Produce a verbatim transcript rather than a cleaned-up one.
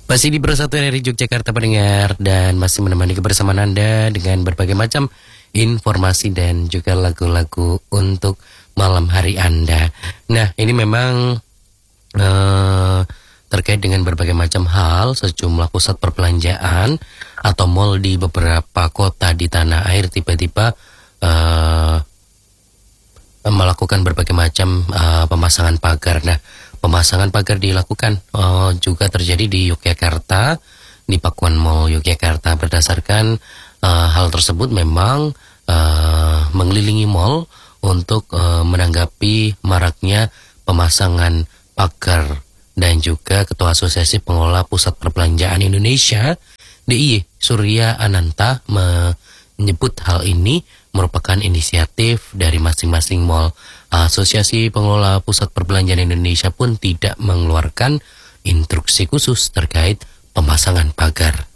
Masih di Persatuan dari Yogyakarta pendengar, dan masih menemani kebersamaan Anda dengan berbagai macam informasi dan juga lagu-lagu untuk malam hari Anda. Nah, ini memang uh, terkait dengan berbagai macam hal. Sejumlah pusat perbelanjaan atau mal di beberapa kota di tanah air tiba-tiba uh, melakukan berbagai macam uh, pemasangan pagar. Nah, pemasangan pagar dilakukan uh, juga terjadi di Yogyakarta, di Pakuan Mall Yogyakarta. Berdasarkan uh, hal tersebut memang uh, mengelilingi mall untuk uh, menanggapi maraknya pemasangan pagar, dan juga Ketua Asosiasi Pengelola Pusat Perbelanjaan Indonesia D I Y Surya Ananta menyebut hal ini merupakan inisiatif dari masing-masing mall. Asosiasi Pengelola Pusat Perbelanjaan Indonesia pun tidak mengeluarkan instruksi khusus terkait pemasangan pagar.